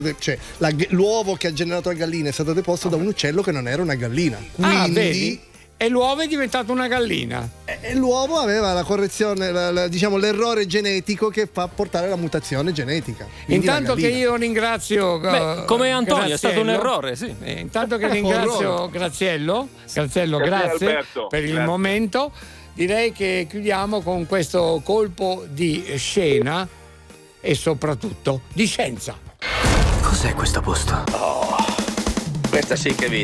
Cioè, l'uovo che ha generato la gallina è stato deposto da un uccello che non era una gallina. Quindi, vedi? E l'uovo è diventato una gallina. E l'uovo aveva la correzione, diciamo l'errore genetico che fa portare alla mutazione genetica. Quindi Intanto che io ringrazio come Antonio, Graziello, è stato un errore, sì. Intanto che ringrazio Graziello, grazie Alberto, per il grazie. momento. Direi che chiudiamo con questo colpo di scena e soprattutto di scienza. Cos'è questo posto? Questa sì che